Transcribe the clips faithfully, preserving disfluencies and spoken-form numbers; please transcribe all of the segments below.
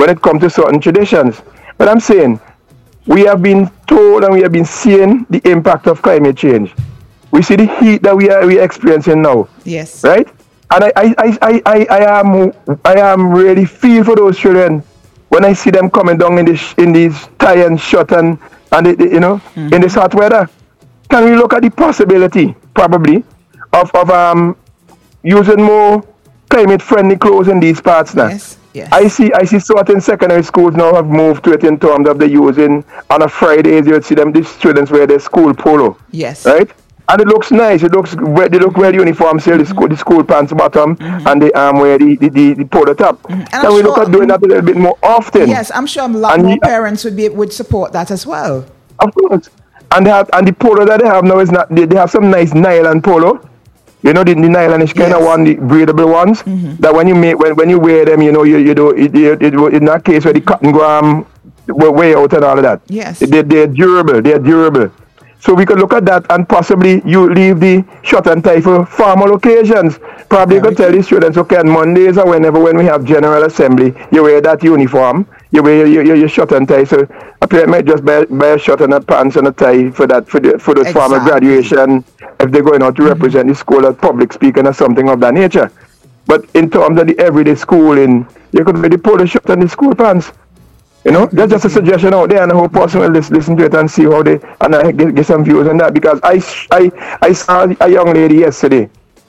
when it comes to certain traditions. But I'm saying, we have been told and we have been seeing the impact of climate change. We see the heat that we are we are experiencing now. Yes. Right? And I I, I, I, I, I am I am really feel for those children when I see them coming down in this in these tie and shut and, and they, they, you know, mm-hmm. in this hot weather. Can we look at the possibility, probably, of, of um using more climate friendly clothes in these parts now? Yes. Yes. I see I see certain secondary schools now have moved to it in terms of the using on a Fridays you would see them these students wear their school polo. Yes. Right? And it looks nice. It looks they look well uniform, still the school the school pants bottom mm-hmm. and the um wear the, the, the, the polo top. Mm-hmm. Can we sure, look at doing that a little bit more often? Yes, I'm sure a lot and more the, parents would be would support that as well. Of course. And they have and the polo that they have now is not they, they have some nice nylon polo. You know the, the nylonish kind yes. of one, the breathable ones. Mm-hmm. That when you make when, when you wear them, you know you you do it, it, it, in that case where the cotton gram were way out and all of that. Yes, they they're durable. They're durable. So we could look at that and possibly you leave the short and tie for formal occasions. Probably you could tell the students, okay, on Mondays or whenever when we have General Assembly, you wear that uniform. You wear your, your, your short and tie. So a parent might just buy, buy a shirt and a pants and a tie for that for the for the exactly. formal graduation if they're going out to mm-hmm. represent the school at public speaking or something of that nature. But in terms of the everyday schooling, you could wear the polo shirt and the school pants. You know, that's just a suggestion out there, and I hope person will listen, listen to it and see how they and I get, get some views on that. Because I, I, I saw a young lady yesterday,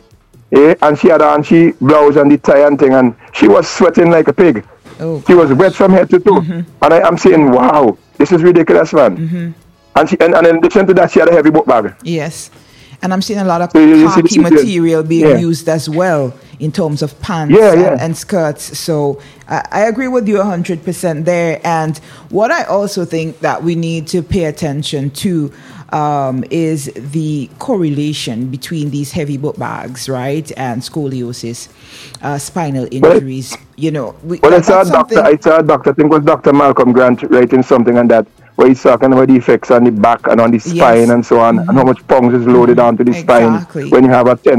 eh, and she had on she blouse and the tie and thing, and she was sweating like a pig. Oh, she was wet from head to toe, mm-hmm. and I am saying, wow, this is ridiculous, man. Mm-hmm. And she and, and in addition to that, she had a heavy book bag. Yes. And I'm seeing a lot of so you, you khaki material being yeah. used as well in terms of pants yeah, and, yeah. and skirts. So uh, I agree with you one hundred percent there. And what I also think that we need to pay attention to um, is the correlation between these heavy book bags, right, and scoliosis, uh, spinal injuries. Well, you know, we, well, that, I saw a doctor. I saw a doctor. I think it was Doctor Malcolm Grant writing something on that, where he's talking about the effects on the back and on the spine yes. and so on, mm-hmm. and how much pounds is loaded onto the exactly. spine when you have a ten